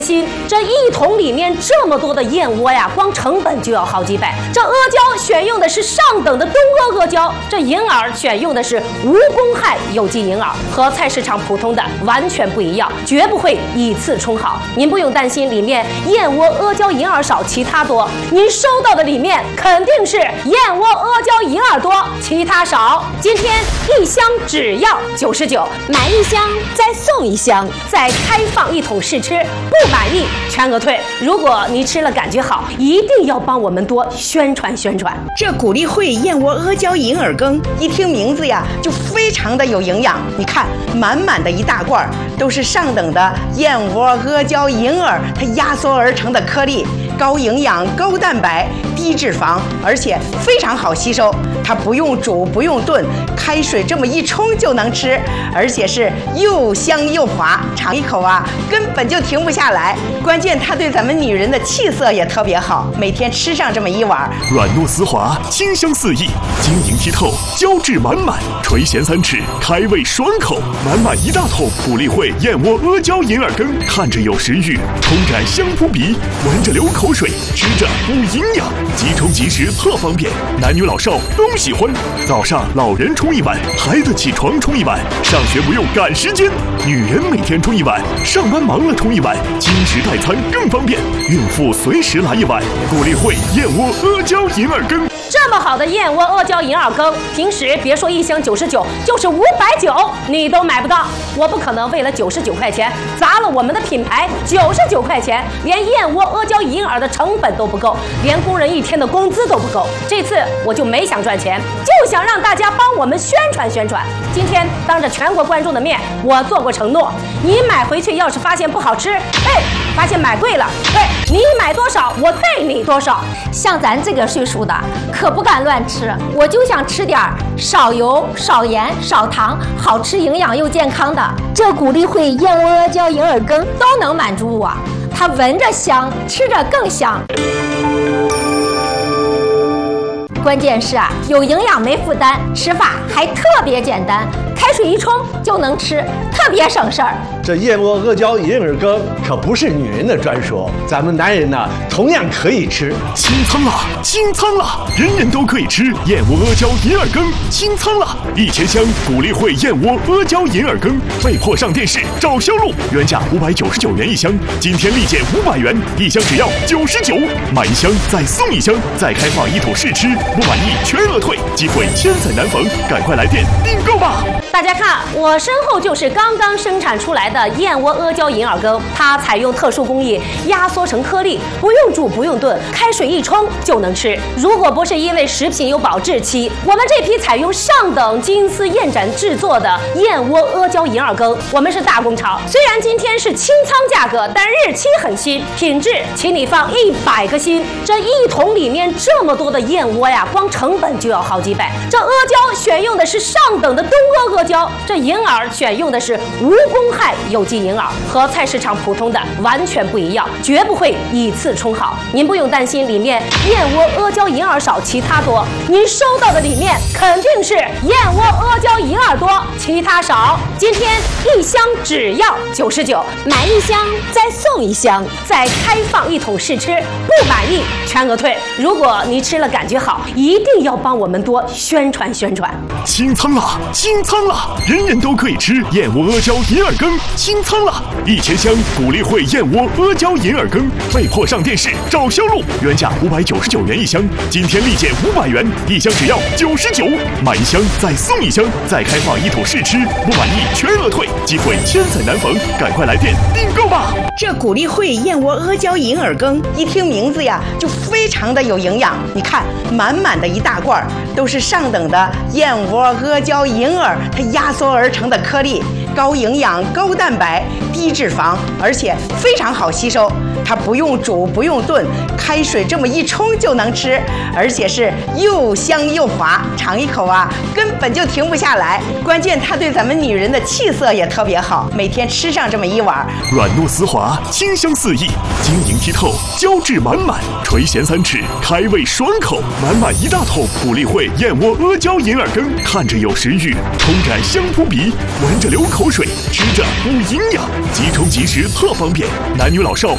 心，这一桶里面这么多的燕窝呀，光成本就要好几百。这阿胶选用的是上等的东阿阿胶，这银耳选用的是无公害有机银耳，和菜市场普通的完全不一样，绝不会以次充好。您不用担心里面燕窝阿胶银耳少，其他多。您收到的里面肯定是燕窝阿胶银耳多，其他少。今天一箱只要99，买一箱再送一箱，再开放一桶试吃，不满意全额退。如果你吃了感觉好，一定要帮我们多宣传宣传。 这谷粒汇燕窝阿胶银耳羹，一听名字呀就非常的有营养。你看，满满的一大罐，都是上等的燕窝阿胶银耳，它压缩而成的颗粒，高营养、高蛋白、低脂肪，而且非常好吸收。它不用煮，不用炖，开水这么一冲就能吃，而且是又香又滑，尝一口啊根本就停不下来。关键它对咱们女人的气色也特别好，每天吃上这么一碗， 软糯丝滑，清香四溢，晶莹剔透，胶质满满，垂涎3尺，开胃爽口。满满一大桶谷粒汇燕窝阿胶银耳羹，看着有食欲，冲感香扑鼻，闻着流口水，吃着补营养，即冲即食特方便，男女老少都喜欢。早上老人冲一碗，孩子起床冲一碗，上学不用赶时间，女人每天冲一碗，上班忙了冲一碗，轻食代餐更方便，孕妇随时来一碗。谷粒汇燕窝阿胶银耳羹。 这么好的燕窝阿胶银耳羹，平时别说一箱99，就是590你都买不到。我不可能为了99块钱砸了我们的品牌，99块钱连燕窝阿胶银耳的成本都不够，连工人一天的工资都不够。这次我就没想赚钱，就想让大家帮我们宣传宣传。今天当着全国观众的面，我做过承诺，你买回去要是发现不好吃，发现买贵了，你买多少我退你多少。 像咱这个岁数的可不敢乱吃，我就想吃点少油、少盐、少糖，好吃、营养又健康的。这谷粒汇燕窝阿胶银耳羹都能满足我，它闻着香，吃着更香。关键是有营养没负担，吃法还特别简单，开水一冲就能吃，特别省事儿。 这燕窝阿胶银耳羹可不是女人的专属，咱们男人呢同样可以吃。 清仓啦，清仓啦，人人都可以吃燕窝阿胶银耳羹，清仓啦！1000箱谷粒汇燕窝阿胶银耳羹被迫上电视找销路，原价599元一箱，今天立减500元，一箱只要99，买一箱再送一箱，再开放一桶试吃，不满意全额退，机会千载难逢，赶快来电订购吧！ 大家看，我身后就是刚刚生产出来的燕窝阿胶银耳羹，它采用特殊工艺压缩成颗粒，不用煮不用炖，开水一冲就能吃。如果不是因为食品有保质期，我们这批采用上等金丝燕盏制作的燕窝阿胶银耳羹，我们是大工厂。虽然今天是清仓价格，但日期很新，品质请你放100个心。这一桶里面这么多的燕窝呀，光成本就要好几百。这阿胶选用的是上等的东阿阿胶，这银耳选用的是无公害有机银耳，和菜市场普通的完全不一样，绝不会以次充好。您不用担心里面燕窝阿胶银耳少，其他多。您收到的里面肯定是燕窝阿胶银耳多，其他少。今天一箱只要99，买一箱再送一箱，再开放一桶试吃，不满意全额退。如果你吃了感觉好，一定要帮我们多宣传宣传。 清仓啦，清仓啦，人人都可以吃燕窝阿胶银耳羹，清仓啦！1000箱谷粒汇燕窝阿胶银耳羹被迫上电视找销路，原价599元一箱，今天立减500元，一箱只要99，买一箱再送一箱，再开放一桶试吃，不满意全额退，机会千载难逢，赶快来电订购吧！ 这谷粒汇燕窝阿胶银耳羹，一听名字呀就非常的有营养。你看，满满的一大罐，都是上等的燕窝阿胶银耳，它压缩而成的颗粒，高营养、高蛋白、低脂肪，而且非常好吸收。它不用煮不用炖，开水这么一冲就能吃，而且是又香又滑，尝一口啊根本就停不下来。关键它对咱们女人的气色也特别好，每天吃上这么一碗， 软糯丝滑，清香四溢，晶莹剔透，胶质满满，垂涎3尺，开胃爽口。满满一大桶谷粒汇燕窝阿胶银耳羹，看着有食欲，冲感香扑鼻，闻着流口水，吃着补营养，即冲即食特方便，男女老少